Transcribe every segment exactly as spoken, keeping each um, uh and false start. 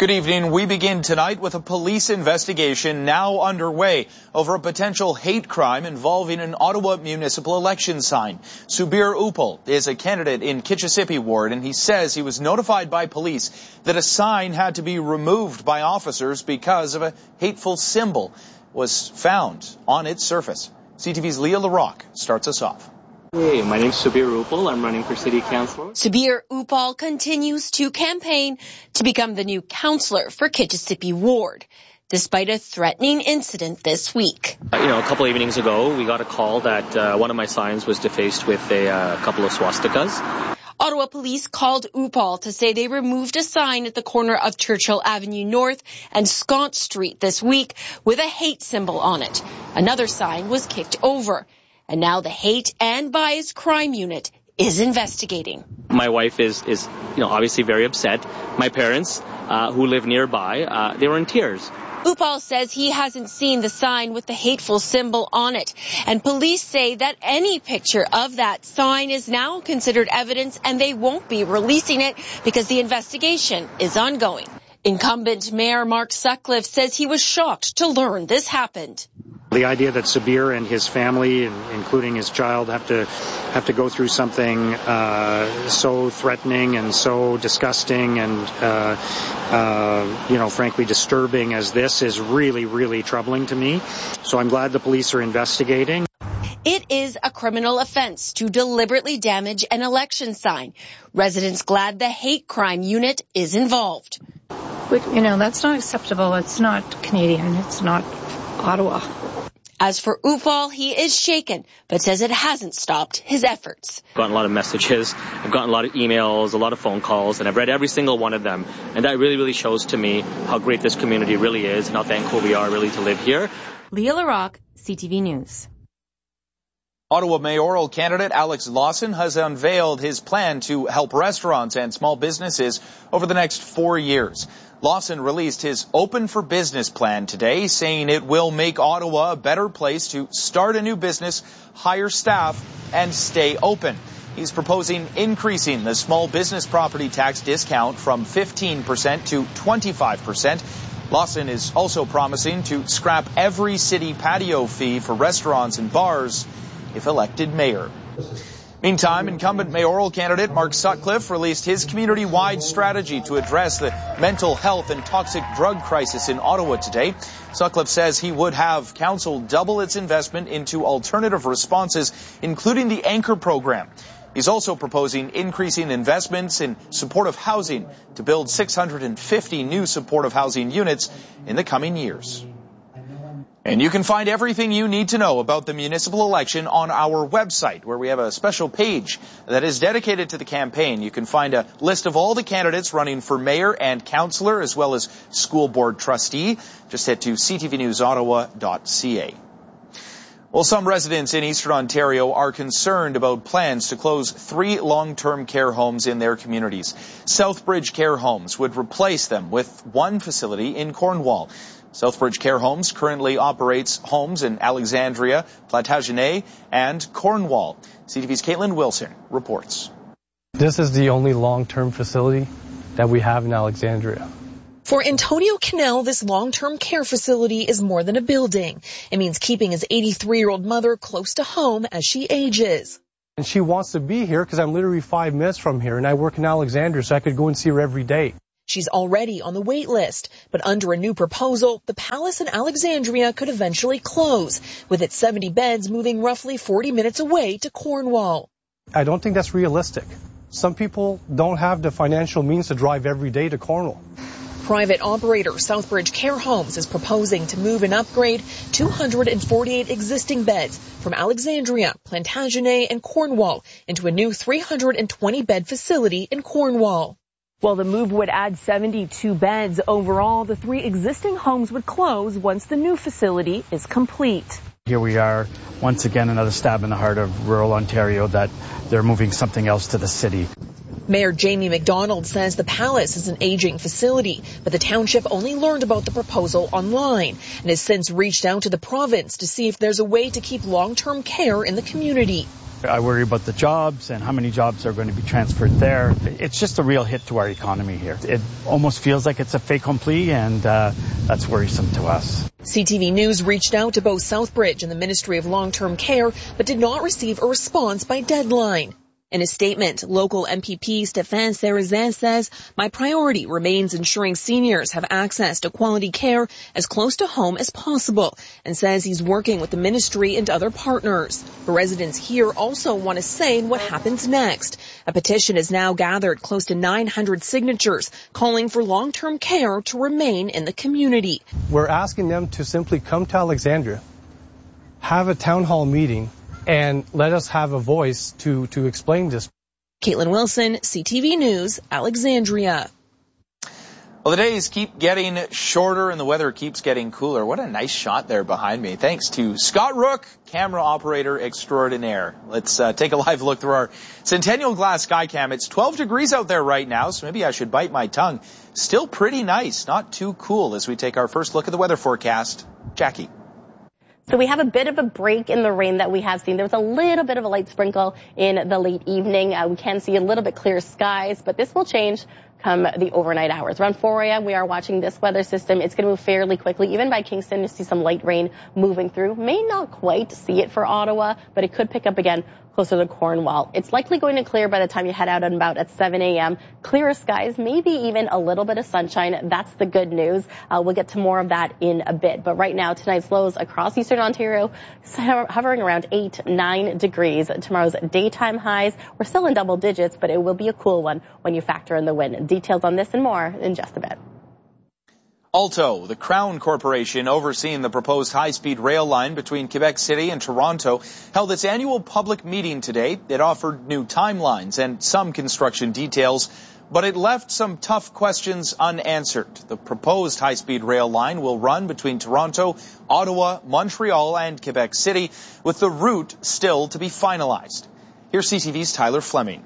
Good evening. We begin tonight with a police investigation now underway over a potential hate crime involving an Ottawa municipal election sign. Subir Upal is a candidate in Kitchissippi ward, and he says he was notified by police that a sign had to be removed by officers because of a hateful symbol was found on its surface. C T V's Leah LaRocque starts us off. Hey, my name's Subir Upal. I'm running for city councillor. Subir Upal continues to campaign to become the new councillor for Kitchissippi ward, despite a threatening incident this week. Uh, you know, a couple evenings ago, we got a call that uh, one of my signs was defaced with a uh, couple of swastikas. Ottawa police called Upal to say they removed a sign at the corner of Churchill Avenue North and Scott Street this week with a hate symbol on it. Another sign was kicked over. And now the Hate and Bias Crime Unit is investigating. My wife is, is you know, obviously very upset. My parents, uh, who live nearby, uh, they were in tears. Upal says he hasn't seen the sign with the hateful symbol on it. And police say that any picture of that sign is now considered evidence and they won't be releasing it because the investigation is ongoing. Incumbent Mayor Mark Sutcliffe says he was shocked to learn this happened. The idea that Subir and his family, including his child, have to have to go through something uh, so threatening and so disgusting and, uh, uh, you know, frankly disturbing as this is really, really troubling to me. So I'm glad the police are investigating. It is a criminal offense to deliberately damage an election sign. Residents glad the hate crime unit is involved. But, you know, that's not acceptable. It's not Canadian. It's not Ottawa. As for Upal, he is shaken, but says it hasn't stopped his efforts. I've gotten a lot of messages, I've gotten a lot of emails, a lot of phone calls, and I've read every single one of them. And that really, really shows to me how great this community really is and how thankful we are really to live here. Leah LaRocque, C T V News. Ottawa mayoral candidate Alex Lawson has unveiled his plan to help restaurants and small businesses over the next four years. Lawson released his Open for Business plan today, saying it will make Ottawa a better place to start a new business, hire staff, and stay open. He's proposing increasing the small business property tax discount from fifteen percent to twenty-five percent. Lawson is also promising to scrap every city patio fee for restaurants and bars if elected mayor. Meantime, incumbent mayoral candidate Mark Sutcliffe released his community-wide strategy to address the mental health and toxic drug crisis in Ottawa today. Sutcliffe says he would have council double its investment into alternative responses, including the Anchor program. He's also proposing increasing investments in supportive housing to build six hundred fifty new supportive housing units in the coming years. And you can find everything you need to know about the municipal election on our website, where we have a special page that is dedicated to the campaign. You can find a list of all the candidates running for mayor and councillor, as well as school board trustee. Just head to c t v news ottawa dot c a. Well, some residents in Eastern Ontario are concerned about plans to close three long-term care homes in their communities. Southbridge Care Homes would replace them with one facility in Cornwall. Southbridge Care Homes currently operates homes in Alexandria, Plantagenet, and Cornwall. C T V's Caitlin Wilson reports. This is the only long-term facility that we have in Alexandria. For Antonio Cannell, this long-term care facility is more than a building. It means keeping his eighty-three-year-old mother close to home as she ages. And she wants to be here because I'm literally five minutes from here, and I work in Alexandria, so I could go and see her every day. She's already on the wait list, but under a new proposal, the Palace in Alexandria could eventually close, with its seventy beds moving roughly forty minutes away to Cornwall. I don't think that's realistic. Some people don't have the financial means to drive every day to Cornwall. Private operator Southbridge Care Homes is proposing to move and upgrade two hundred forty-eight existing beds from Alexandria, Plantagenet, and Cornwall into a new three hundred twenty bed facility in Cornwall. While the move would add seventy-two beds overall, the three existing homes would close once the new facility is complete. Here we are, once again, another stab in the heart of rural Ontario that they're moving something else to the city. Mayor Jamie McDonald says the Palace is an aging facility, but the township only learned about the proposal online and has since reached out to the province to see if there's a way to keep long-term care in the community. I worry about the jobs and how many jobs are going to be transferred there. It's just a real hit to our economy here. It almost feels like it's a fait accompli, and uh, that's worrisome to us. C T V News reached out to both Southbridge and the Ministry of Long-Term Care, but did not receive a response by deadline. In a statement, local M P P Stéphane Cérizet says, "My priority remains ensuring seniors have access to quality care as close to home as possible," and says he's working with the ministry and other partners. The residents here also want a say in what happens next. A petition has now gathered close to nine hundred signatures calling for long-term care to remain in the community. We're asking them to simply come to Alexandria, have a town hall meeting, and let us have a voice to, to explain this. Caitlin Wilson, C T V News, Alexandria. Well, the days keep getting shorter and the weather keeps getting cooler. What a nice shot there behind me. Thanks to Scott Rook, camera operator extraordinaire. Let's uh, take a live look through our Centennial Glass Skycam. It's twelve degrees out there right now, so maybe I should bite my tongue. Still pretty nice, not too cool as we take our first look at the weather forecast. Jackie. So we have a bit of a break in the rain that we have seen. There was a little bit of a light sprinkle in the late evening. Uh, we can see a little bit clear skies, but this will change come the overnight hours. Around four a.m. we are watching this weather system. It's going to move fairly quickly. Even by Kingston, you see some light rain moving through. May not quite see it for Ottawa, but it could pick up again closer to Cornwall. It's likely going to clear by the time you head out and about at seven a.m. Clearer skies, maybe even a little bit of sunshine. That's the good news. Uh, we'll get to more of that in a bit. But right now, tonight's lows across eastern Ontario hovering around eight, nine degrees. Tomorrow's daytime highs, we're still in double digits, but it will be a cool one when you factor in the wind. Details on this and more in just a bit. Alto, the Crown Corporation overseeing the proposed high-speed rail line between Quebec City and Toronto, held its annual public meeting today. It offered new timelines and some construction details, but it left some tough questions unanswered. The proposed high-speed rail line will run between Toronto, Ottawa, Montreal, and Quebec City, with the route still to be finalized. Here's C T V's Tyler Fleming.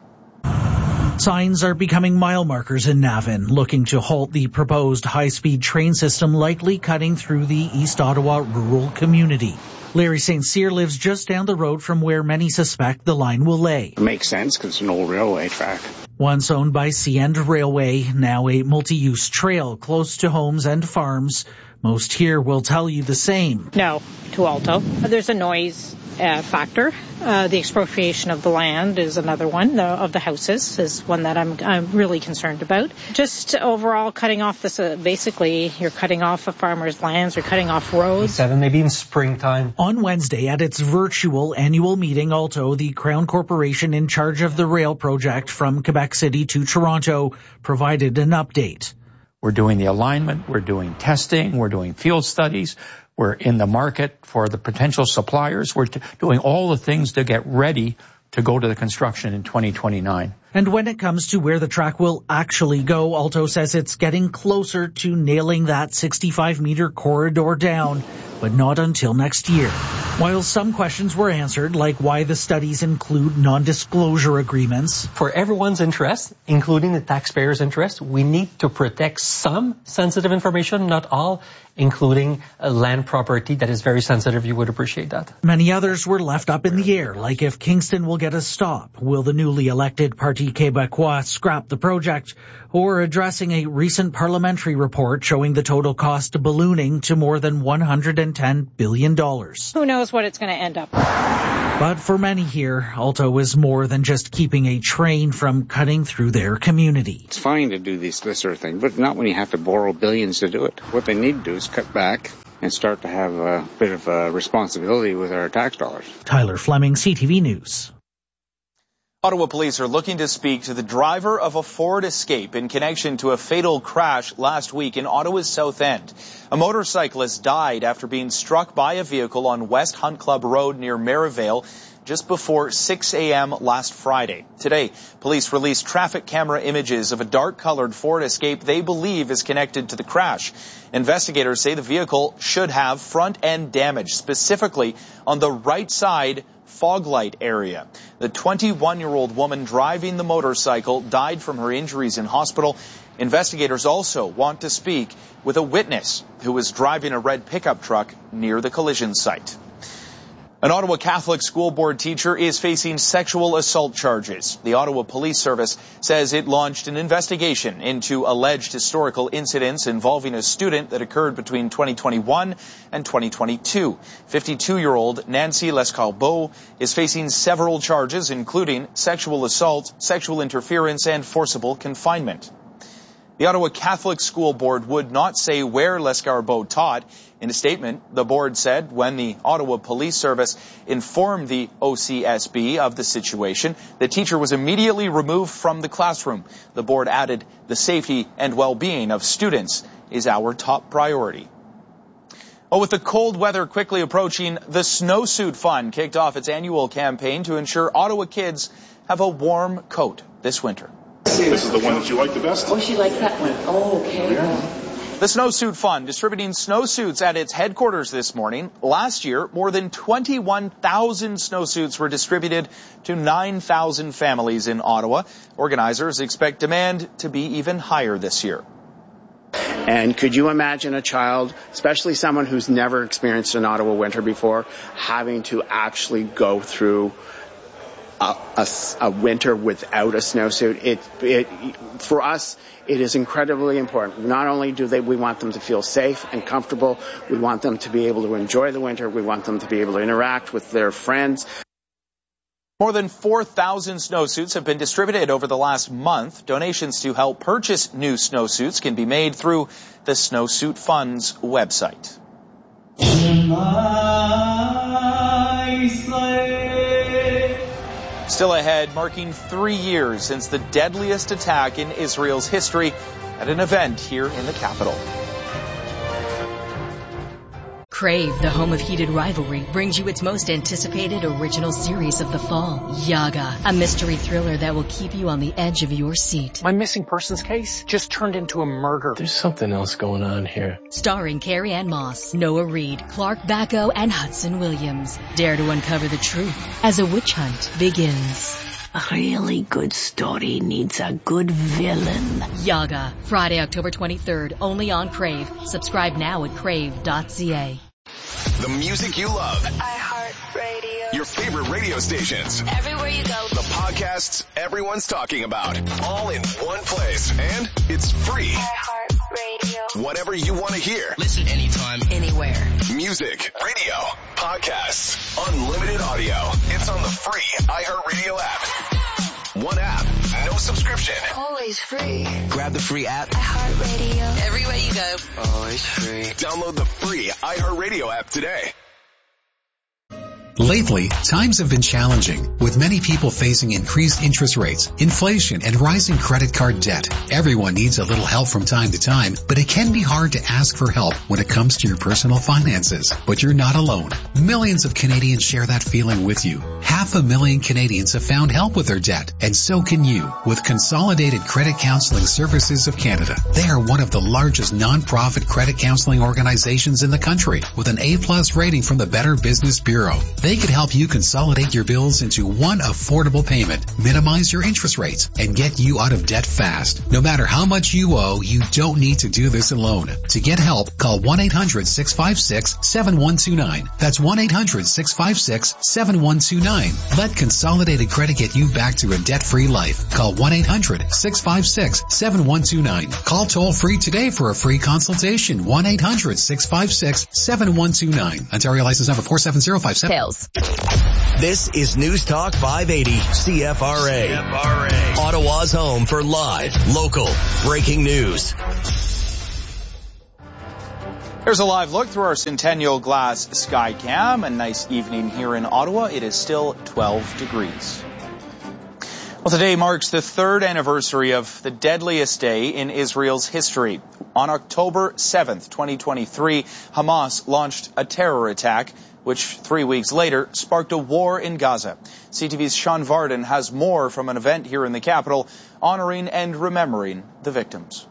Signs are becoming mile markers in Navan, looking to halt the proposed high-speed train system likely cutting through the East Ottawa rural community. Larry Saint Cyr lives just down the road from where many suspect the line will lay. It makes sense because it's an old railway track. Once owned by CN Railway, now a multi-use trail close to homes and farms. Most here will tell you the same. No, to Alto. There's a noise uh, factor. Uh, the expropriation of the land is another one. The, of the houses is one that I'm, I'm really concerned about. Just overall cutting off this, uh, basically you're cutting off a farmer's lands, you're cutting off roads. Seven, maybe in springtime. On Wednesday at its virtual annual meeting, Alto, the Crown Corporation in charge of the rail project from Quebec City to Toronto, provided an update. We're doing the alignment, we're doing testing, we're doing field studies, we're in the market for the potential suppliers, we're t- doing all the things to get ready to go to the construction in twenty twenty-nine. And when it comes to where the track will actually go, Alto says it's getting closer to nailing that sixty-five meter corridor down, but not until next year. While some questions were answered, like why the studies include non-disclosure agreements. For everyone's interest, including the taxpayers' interest, we need to protect some sensitive information, not all, including uh, land property that is very sensitive. You would appreciate that. Many others were left up in the air, like if Kingston will get a stop, will the newly elected Parti Québécois scrap the project, or addressing a recent parliamentary report showing the total cost ballooning to more than one hundred ten billion dollars. Who knows what it's going to end up. But for many here, Alto is more than just keeping a train from cutting through their community. It's fine to do this, this sort of thing, but not when you have to borrow billions to do it. What they need to do is cut back and start to have a bit of a responsibility with our tax dollars. Tyler Fleming, C T V News. Ottawa police are looking to speak to the driver of a Ford Escape in connection to a fatal crash last week in Ottawa's South End. A motorcyclist died after being struck by a vehicle on West Hunt Club Road near Merivale just before six a.m. last Friday. Today, police released traffic camera images of a dark-colored Ford Escape they believe is connected to the crash. Investigators say the vehicle should have front-end damage, specifically on the right side fog light area. The twenty-one-year-old woman driving the motorcycle died from her injuries in hospital. Investigators also want to speak with a witness who was driving a red pickup truck near the collision site. An Ottawa Catholic School Board teacher is facing sexual assault charges. The Ottawa Police Service says it launched an investigation into alleged historical incidents involving a student that occurred between twenty twenty-one and twenty twenty-two. fifty-two-year-old Nancy Lescarbot is facing several charges, including sexual assault, sexual interference, and forcible confinement. The Ottawa Catholic School Board would not say where Lescarbot taught. In a statement, the board said when the Ottawa Police Service informed the O C S B of the situation, the teacher was immediately removed from the classroom. The board added, the safety and well-being of students is our top priority. Oh, with the cold weather quickly approaching, the Snowsuit Fund kicked off its annual campaign to ensure Ottawa kids have a warm coat this winter. This is the one that you like the best? Oh, she likes that one. Oh, okay. Yeah. The Snowsuit Fund distributing snowsuits at its headquarters this morning. Last year, more than twenty-one thousand snowsuits were distributed to nine thousand families in Ottawa. Organizers expect demand to be even higher this year. And could you imagine a child, especially someone who's never experienced an Ottawa winter before, having to actually go through A, a, a winter without a snowsuit? It, it, for us, it is incredibly important. Not only do they, we want them to feel safe and comfortable, we want them to be able to enjoy the winter, we want them to be able to interact with their friends. More than four thousand snowsuits have been distributed over the last month. Donations to help purchase new snowsuits can be made through the Snowsuit Fund's website. Still ahead, marking three years since the deadliest attack in Israel's history at an event here in the capital. Crave, the home of heated rivalry, brings you its most anticipated original series of the fall, Yaga, a mystery thriller that will keep you on the edge of your seat. My missing persons case just turned into a murder. There's something else going on here. Starring Carrie Ann Moss, Noah Reid, Clark Bacco, and Hudson Williams. Dare to uncover the truth as a witch hunt begins. A really good story needs a good villain. Yaga, Friday, October twenty-third, only on Crave. Subscribe now at crave dot c a. The music you love. iHeartRadio. Your favorite radio stations. Everywhere you go. The podcasts everyone's talking about. All in one place. And it's free. iHeartRadio. Whatever you want to hear. Listen anytime, anywhere. Music, radio, podcasts, unlimited audio. It's on the free iHeartRadio app. One app, no subscription. Always free. Grab the free app. iHeartRadio. Everywhere you go. Always free. Download the free iHeartRadio app today. Lately, times have been challenging, with many people facing increased interest rates, inflation, and rising credit card debt. Everyone needs a little help from time to time, but it can be hard to ask for help when it comes to your personal finances. But you're not alone. Millions of Canadians share that feeling with you. Half a million Canadians have found help with their debt, and so can you, with Consolidated Credit Counseling Services of Canada. They are one of the largest non-profit credit counseling organizations in the country, with an A-plus rating from the Better Business Bureau. They can help you consolidate your bills into one affordable payment, minimize your interest rates, and get you out of debt fast. No matter how much you owe, you don't need to do this alone. To get help, call one eight hundred six five six seven one two nine. That's one eight hundred six five six seven one two nine. Let Consolidated Credit get you back to a debt-free life. Call one eight hundred six five six seven one two nine. Call toll-free today for a free consultation. one eight hundred six five six seven one two nine. Ontario license number four seven zero five seven. Sales. This is News Talk five eighty C F R A. C F R A. Ottawa's home for live, local, breaking news. Here's a live look through our Centennial Glass Skycam. A nice evening here in Ottawa. It is still twelve degrees. Well, today marks the third anniversary of the deadliest day in Israel's history. On October seventh, twenty twenty-three, Hamas launched a terror attack, which three weeks later sparked a war in Gaza. C T V's Sean Varden has more from an event here in the capital honoring and remembering the victims.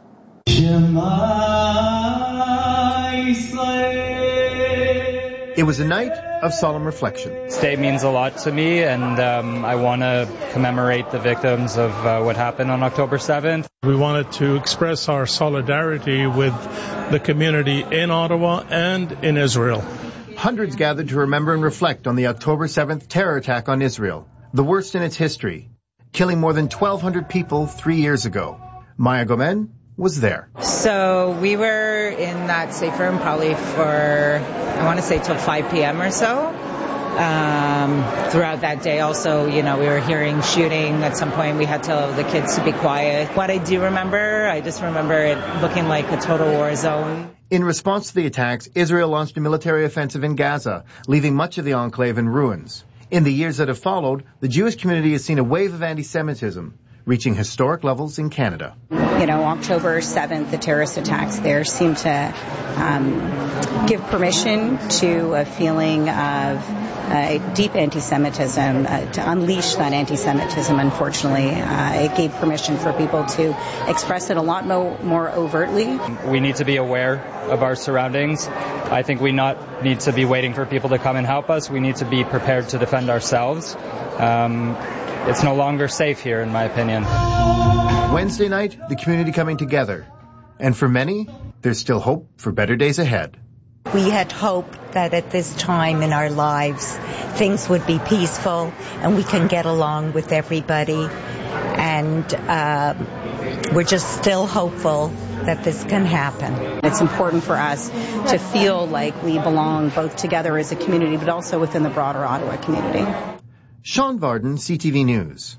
It was a night of solemn reflection. This day means a lot to me, and um, I want to commemorate the victims of uh, what happened on October seventh. We wanted to express our solidarity with the community in Ottawa and in Israel. hundreds gathered to remember and reflect on the October seventh terror attack on Israel, the worst in its history, killing more than twelve hundred people three years ago. Maya Gomen was there. So we were in that safe room probably for, I want to say till five p.m. or so. Um, throughout that day also, you know, we were hearing shooting. At some point we had to tell the kids to be quiet. What I do remember, I just remember it looking like a total war zone. In response to the attacks, Israel launched a military offensive in Gaza, leaving much of the enclave in ruins. In the years that have followed, the Jewish community has seen a wave of anti-Semitism, reaching historic levels in Canada. You know, October seventh, the terrorist attacks there seem to um, give permission to a feeling of uh, deep anti-Semitism, uh, to unleash that anti-Semitism, unfortunately. Uh, it gave permission for people to express it a lot mo- more overtly. We need to be aware of our surroundings. I think we not need to be waiting for people to come and help us. We need to be prepared to defend ourselves. Um, It's no longer safe here, in my opinion. Wednesday night, the community coming together. And for many, there's still hope for better days ahead. We had hoped that at this time in our lives, things would be peaceful and we can get along with everybody. And uh, we're just still hopeful that this can happen. It's important for us to feel like we belong both together as a community, but also within the broader Ottawa community. Sean Varden, C T V News.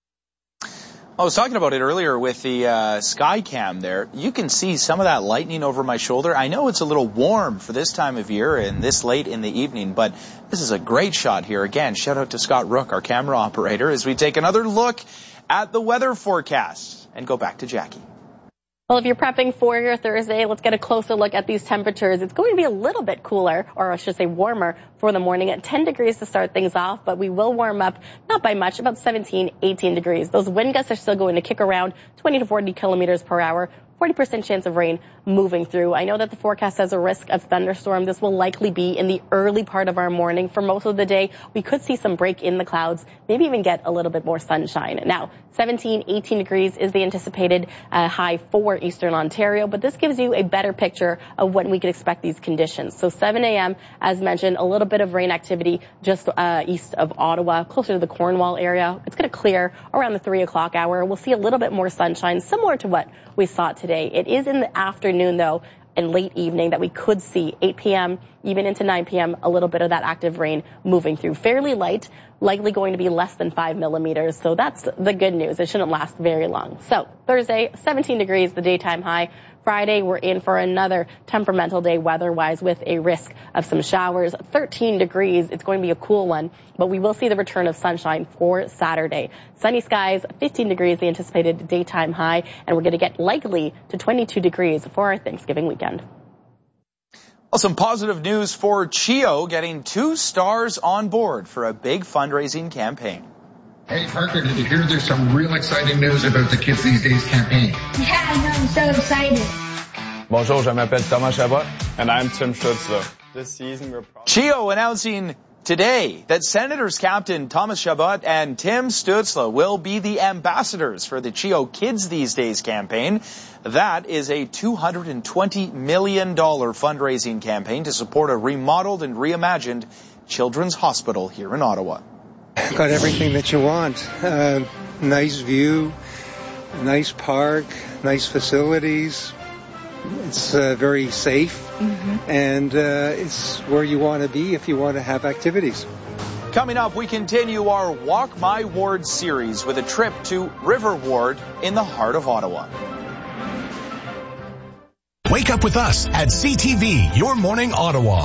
I was talking about it earlier with the uh, sky cam there. You can see some of that lightning over my shoulder. I know it's a little warm for this time of year and this late in the evening, but this is a great shot here. Again, shout out to Scott Rook, our camera operator, as we take another look at the weather forecast and go back to Jackie. Well, if you're prepping for your Thursday, let's get a closer look at these temperatures. It's going to be a little bit cooler, or I should say warmer, for the morning at ten degrees to start things off, but we will warm up, not by much, about seventeen, eighteen degrees. Those wind gusts are still going to kick around twenty to forty kilometers per hour. forty percent chance of rain moving through. I know that the forecast has a risk of thunderstorm. This will likely be in the early part of our morning. For most of the day, we could see some break in the clouds, maybe even get a little bit more sunshine. Now, seventeen, eighteen degrees is the anticipated uh, high for Eastern Ontario, but this gives you a better picture of when we can expect these conditions. So seven a.m., as mentioned, a little bit of rain activity just uh, east of Ottawa, closer to the Cornwall area. It's going to clear around the three o'clock hour. We'll see a little bit more sunshine, similar to what we saw today. It is in the afternoon, though, and late evening that we could see eight p.m., even into nine p.m., a little bit of that active rain moving through. Fairly light, likely going to be less than five millimeters. So that's the good news. It shouldn't last very long. So Thursday, seventeen degrees, the daytime high. Friday, we're in for another temperamental day weather-wise with a risk of some showers. thirteen degrees. It's going to be a cool one, but we will see the return of sunshine for Saturday. Sunny skies, fifteen degrees, the anticipated daytime high, and we're going to get likely to twenty-two degrees for our Thanksgiving weekend. Well, some positive news for CHEO getting two stars on board for a big fundraising campaign. Hey, Parker, did you hear there's some real exciting news about the Kids These Days campaign? Yeah, I know, I'm so excited. Bonjour, je m'appelle Thomas Chabot. And I'm Tim Stutzler. This season we're probably... CHEO announcing today that Senators Captain Thomas Chabot and Tim Stutzler will be the ambassadors for the CHEO Kids These Days campaign. That is a two hundred twenty million dollars fundraising campaign to support a remodeled and reimagined children's hospital here in Ottawa. Got everything that you want. Uh, nice view, nice park, nice facilities. It's uh, very safe, mm-hmm. and uh, it's where you want to be if you want to have activities. Coming up, we continue our Walk My Ward series with a trip to River Ward in the heart of Ottawa. Wake up with us at C T V, Your Morning Ottawa.